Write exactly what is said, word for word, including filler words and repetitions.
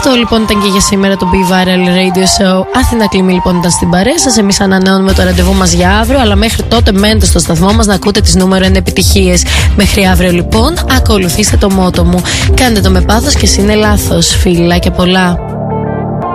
Αυτό λοιπόν ήταν και για σήμερα το Be Viral Radio Show. Αθηνά Κλίμη λοιπόν ήταν στην παρέα σας. Εμείς ανανεώνουμε το ραντεβού μας για αύριο, αλλά μέχρι τότε μένετε στο σταθμό μας να ακούτε τις νούμερο ένα επιτυχίες. Μέχρι αύριο λοιπόν, ακολουθήστε το μότο μου. Κάντε το με πάθος και εσύ είναι λάθος. Φιλάκια πολλά.